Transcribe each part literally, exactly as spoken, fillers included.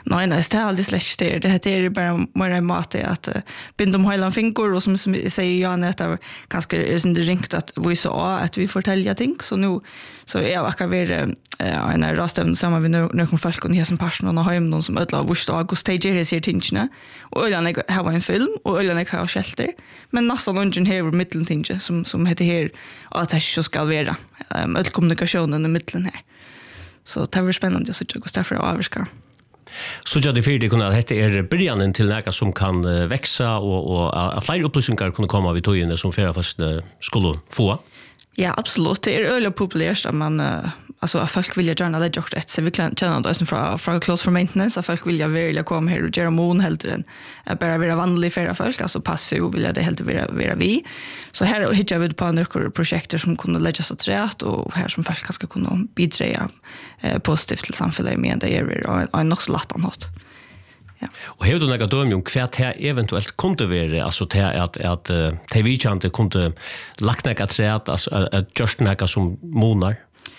Nej, nej, det är aldrig släkt det. Det är bara mer en mat att uh, binda om hela finkor och som, som säger Jan att det kanske är sin ringt att vi sa att vi fortälja ting. Så nu så är jag akkurat vid uh, en rastavn samman med någon folk och som personer och har någon som ödlar vårt augusti ger sig tingene. Och öllan jag har en film och öllan jag har skelter. Men nästan ungen här mitteltinge som som heter här att det så ska vara um, all kommunikationen i mitten här. Så det var spännande så jag går för att avska. Så jag det fyrde kunna hette är början till något som kan uh, växa och och uh, fler upplysningar kunna komma vid tojene som flera fast uh, skulle få. Ja, absolut. Det är öle populärt att man uh, alltså att folk vill gärna det gjort rätt. Så vi kan känna det som från från close for maintenance att folk vill ju vilja komma här och göra mån helt än bara vara vanlig för folk alltså passa och vill det helt vara vara vi. Så här hittar vi på några projekt som kunde läggas åt rätt och här som folk ska kunna bidra eh, positivt till samhället med det är och en också lätt annat. Ja. Och hur du några döm om kvärt här eventuellt kunde vara alltså till att att T V-chante kunde lagt några träd alltså att just några som monar.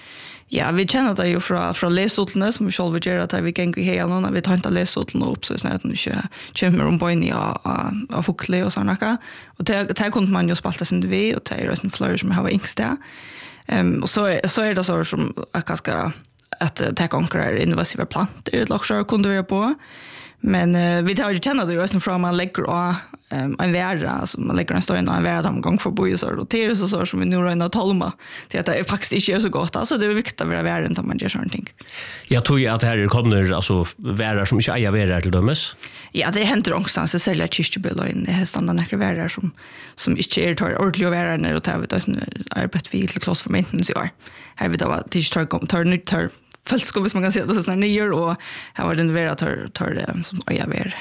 Ja, vi känner det ju från från läsotlarna som vi själva gör att vi kan gå här när vi tar inte läsotlarna upp så snart nu kör kommer om boyn ja av fukle och såna och det det kunde man ju spalta sin vi och det är en flourish som har yngsta. Ehm och så så är det så som att ganska att ta konkurrera invasiva plantor det också kunde vara på. Men uh, vi tar ju känna det ju nästan från man lägger och um, en värld alltså man lägger en stor en värld om gång för boys och det är så så som vi nu rör tolma till att det är faktiskt inte så gott alltså det är viktigt att vara värden om man gör sånt ting. Jag tror ju att det här kommer alltså världar som inte äger världar till dömes. Ja, det händer någonstans så säljer kyrkjeböller in i hästarna några världar som som inte är tar ordentligt världar när det tar vi då arbete vi till close for maintenance i år. Här vi då var till tar tar nytt tar Fölskov, hvis man kan säga det så snart nio och här var den vera tar tar det som jag ver.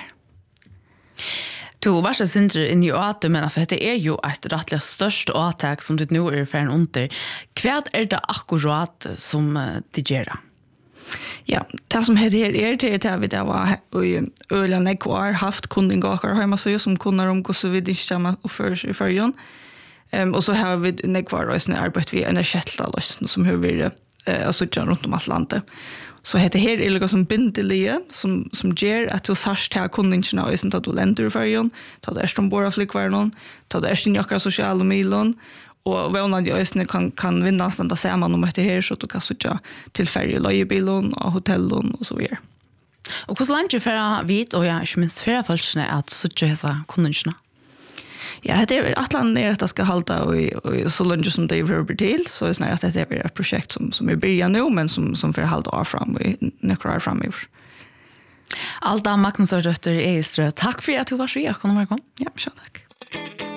Du varse syndre in i åter men alltså det är ju ett rättligt störst åtak som det nu är för en under. Kvärt är det akkurat som det gör. Ja, det som heter här är det att vi där var i Öland kvar haft kundingar hemma så som kunder om hur så vi det samma och för i förjon. Ehm och så har vi nekvar och såna arbete vi en shettlösning som hur vi eh alltså runt om Atlanten. Så heter här är det som bindelige som som ger att du sarst här kunderna och sånt att du länder för ju ta det som bor av flickvärnon ta det sin jacka sociala medier och vad om jag kan kan vinna sånt där ser man om det här så att du kan söka till färjelöjebilen och hotellen och så vidare. Och hur länge för vit och jag är minst för folkne att söka dessa kunderna. Ja, det är att land är att det ska hålla och, och så länge som det är till så är snarare att det är ett projekt som som är början nu men som som för hålla år fram och några år framöver. Alda Magnus och Rötter Eilströ, tack för att du var så här. Kom. Ja, så tack.